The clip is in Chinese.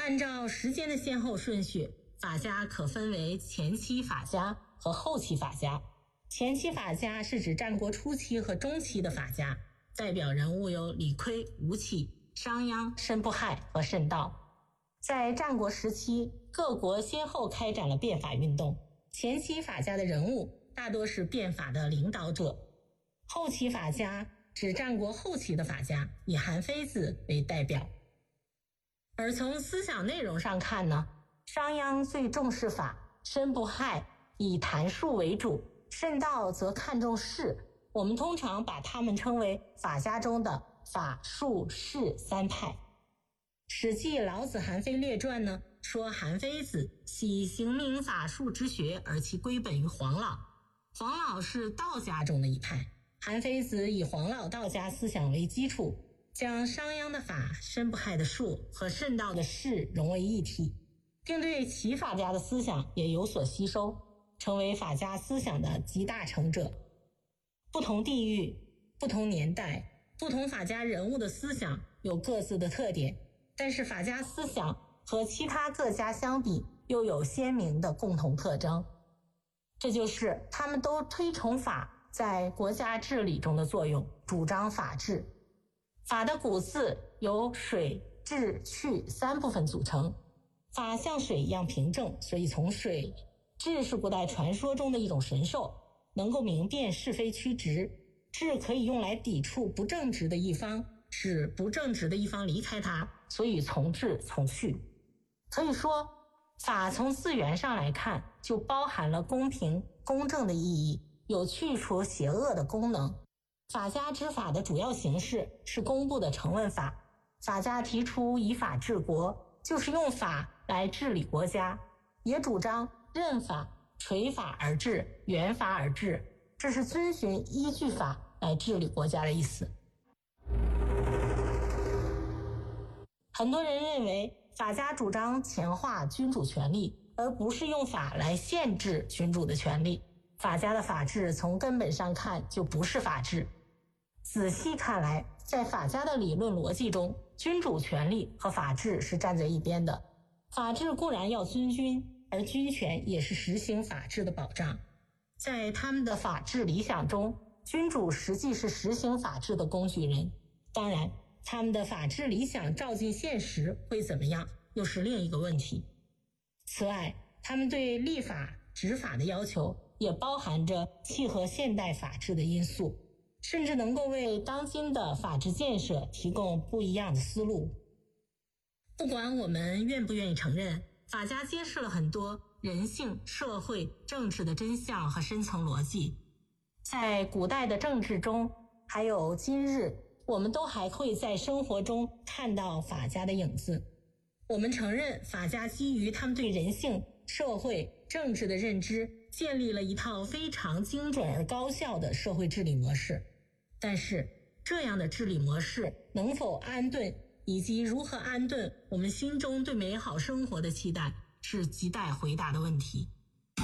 按照时间的先后顺序，法家可分为前期法家和后期法家。前期法家是指战国初期和中期的法家，代表人物有李悝、吴起、商鞅、申不害和慎道。在战国时期，各国先后开展了变法运动，前期法家的人物大多是变法的领导者。后期法家指战国后期的法家，以韩非子为代表。而从思想内容上看呢，商鞅最重视法，申不害以谈术为主，慎道则看重势。我们通常把他们称为法家中的法术势三派。史记老子韩非列传呢，说韩非子喜行明法术之学，而其归本于黄老。黄老是道家中的一派，韩非子以黄老道家思想为基础，将商鞅的法、申不害的术和慎道的势融为一体，并对齐法家的思想也有所吸收，成为法家思想的集大成者。不同地域、不同年代、不同法家人物的思想有各自的特点，但是法家思想和其他各家相比又有鲜明的共同特征，这就是他们都推崇法在国家治理中的作用，主张法治。法的古字由水、治、去三部分组成，法像水一样平正，所以从水。治是古代传说中的一种神兽，能够明辨是非曲直，治可以用来抵触不正直的一方，使不正直的一方离开它，所以从治从序。可以说，法从字源上来看，就包含了公平、公正的意义，有去除邪恶的功能。法家之法的主要形式是公布的成文法，法家提出以法治国，就是用法来治理国家，也主张任法、垂法而治、圆法而治，这是遵循依据法来治理国家的意思。很多人认为法家主张强化君主权力，而不是用法来限制君主的权利。法家的法治从根本上看就不是法治。仔细看来，在法家的理论逻辑中，君主权力和法治是站在一边的。法治固然要尊君，而君权也是实行法治的保障。在他们的法治理想中，君主实际是实行法治的工具人。当然，他们的法治理想照进现实会怎么样，又是另一个问题。此外，他们对立法、执法的要求也包含着契合现代法治的因素，甚至能够为当今的法治建设提供不一样的思路。不管我们愿不愿意承认，法家揭示了很多人性、社会、政治的真相和深层逻辑。在古代的政治中，还有今日，我们都还会在生活中看到法家的影子。我们承认法家基于他们对人性、社会、政治的认知，建立了一套非常精准而高效的社会治理模式。但是，这样的治理模式能否安顿，以及如何安顿我们心中对美好生活的期待，是亟待回答的问题。